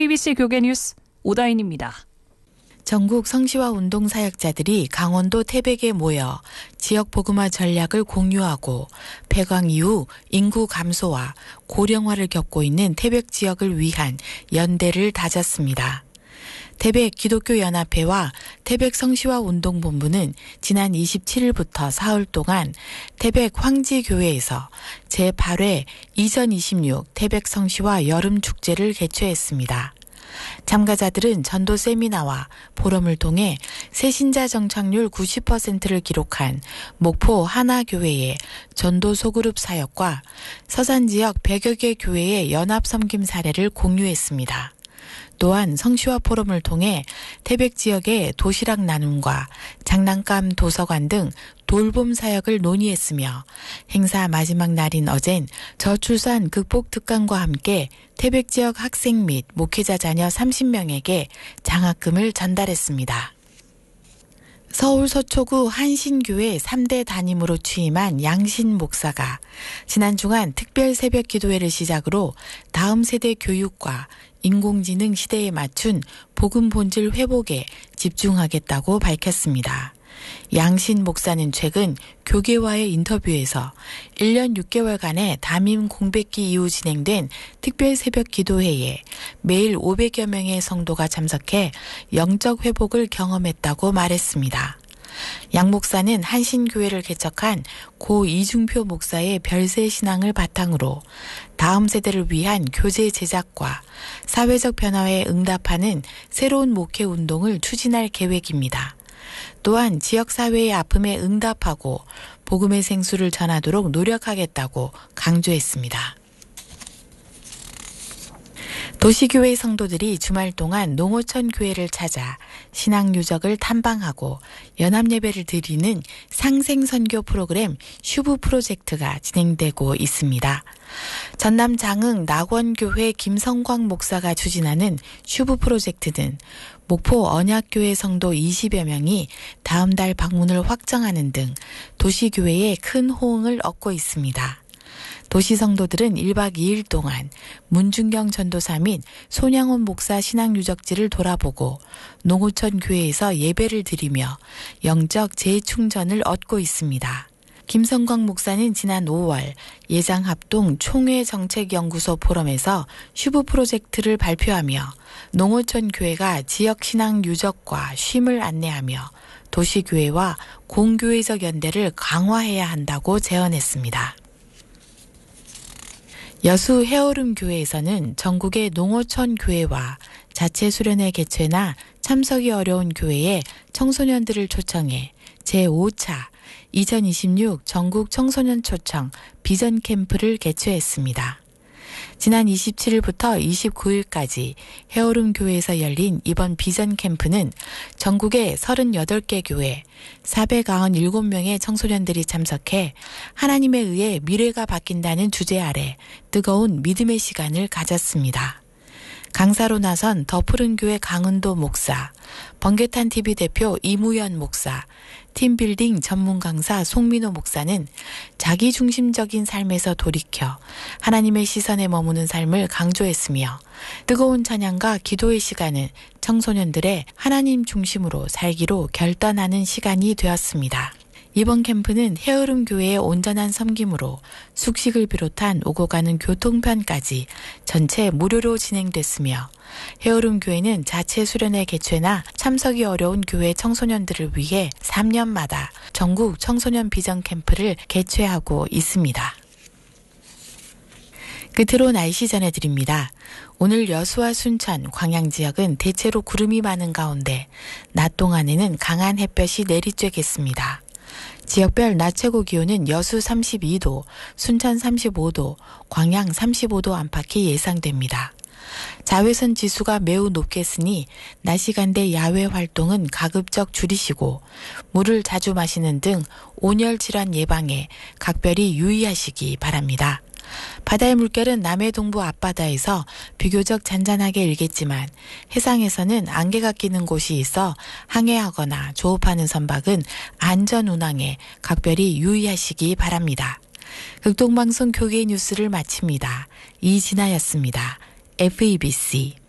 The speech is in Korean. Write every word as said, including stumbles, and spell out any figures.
케이비씨 교계뉴스 오다인입니다. 전국 성시화 운동 사역자들이 강원도 태백에 모여 지역 복음화 전략을 공유하고 폐광 이후 인구 감소와 고령화를 겪고 있는 태백 지역을 위한 연대를 다졌습니다. 태백 기독교연합회와 태백 성시화 운동본부는 지난 이십칠일부터 사흘 동안 태백 황지교회에서 제팔 회 이천이십육 태백 성시화 여름축제를 개최했습니다. 참가자들은 전도 세미나와 포럼을 통해 새신자 정착률 구십 퍼센트를 기록한 목포 하나교회의 전도 소그룹 사역과 서산 지역 백여 개 교회의 연합 섬김 사례를 공유했습니다. 또한 성시화 포럼을 통해 태백 지역의 도시락 나눔과 장난감 도서관 등 돌봄 사역을 논의했으며 행사 마지막 날인 어젠 저출산 극복 특강과 함께 태백 지역 학생 및 목회자 자녀 삼십 명에게 장학금을 전달했습니다. 서울 서초구 한신교회 삼 대 담임으로 취임한 양신 목사가 지난 주간 특별 새벽 기도회를 시작으로 다음 세대 교육과 인공지능 시대에 맞춘 복음 본질 회복에 집중하겠다고 밝혔습니다. 양신 목사는 최근 교계와의 인터뷰에서 일 년 육 개월간의 담임 공백기 이후 진행된 특별 새벽 기도회에 매일 오백여 명의 성도가 참석해 영적 회복을 경험했다고 말했습니다. 양 목사는 한신교회를 개척한 고 이중표 목사의 별세 신앙을 바탕으로 다음 세대를 위한 교재 제작과 사회적 변화에 응답하는 새로운 목회 운동을 추진할 계획입니다. 또한 지역사회의 아픔에 응답하고 복음의 생수를 전하도록 노력하겠다고 강조했습니다. 도시교회 성도들이 주말 동안 농어촌 교회를 찾아 신앙 유적을 탐방하고 연합예배를 드리는 상생선교 프로그램 슈브 프로젝트가 진행되고 있습니다. 전남 장흥 낙원교회 김성광 목사가 추진하는 슈브 프로젝트는 목포 언약교회 성도 이십여 명이 다음 달 방문을 확정하는 등 도시교회에 큰 호응을 얻고 있습니다. 도시 성도들은 일박 이일 동안 문중경 전도사 및 손양원 목사 신앙유적지를 돌아보고 농어촌 교회에서 예배를 드리며 영적 재충전을 얻고 있습니다. 김성광 목사는 지난 오월 예장합동 총회정책연구소 포럼에서 슈브 프로젝트를 발표하며 농어촌 교회가 지역 신앙 유적과 쉼을 안내하며 도시교회와 공교회적 연대를 강화해야 한다고 제언했습니다. 여수 해오름 교회에서는 전국의 농어촌 교회와 자체 수련회 개최나 참석이 어려운 교회에 청소년들을 초청해 제오 차 이천이십육 전국 청소년 초청 비전 캠프를 개최했습니다. 지난 이십칠일부터 이십구일까지 해오름 교회에서 열린 이번 비전 캠프는 전국의 서른여덟 개 교회 사백구십칠 명의 청소년들이 참석해 하나님에 의해 미래가 바뀐다는 주제 아래 뜨거운 믿음의 시간을 가졌습니다. 강사로 나선 더 푸른 교회 강은도 목사, 번개탄티비 대표 이무연 목사, 팀빌딩 전문 강사 송민호 목사는 자기중심적인 삶에서 돌이켜 하나님의 시선에 머무는 삶을 강조했으며 뜨거운 찬양과 기도의 시간은 청소년들의 하나님 중심으로 살기로 결단하는 시간이 되었습니다. 이번 캠프는 해오름 교회의 온전한 섬김으로 숙식을 비롯한 오고 가는 교통편까지 전체 무료로 진행됐으며 해오름 교회는 자체 수련회 개최나 참석이 어려운 교회 청소년들을 위해 삼 년마다 전국 청소년 비전 캠프를 개최하고 있습니다. 끝으로 날씨 전해드립니다. 오늘 여수와 순천, 광양 지역은 대체로 구름이 많은 가운데 낮 동안에는 강한 햇볕이 내리쬐겠습니다. 지역별 낮 최고 기온은 여수 삼십이 도, 순천 삼십오 도, 광양 삼십오 도 안팎이 예상됩니다. 자외선 지수가 매우 높겠으니 낮 시간대 야외 활동은 가급적 줄이시고 물을 자주 마시는 등 온열 질환 예방에 각별히 유의하시기 바랍니다. 바다의 물결은 남해 동부 앞바다에서 비교적 잔잔하게 일겠지만 해상에서는 안개가 끼는 곳이 있어 항해하거나 조업하는 선박은 안전 운항에 각별히 유의하시기 바랍니다. 극동방송 교계 뉴스를 마칩니다. 이진아였습니다. 에프이비씨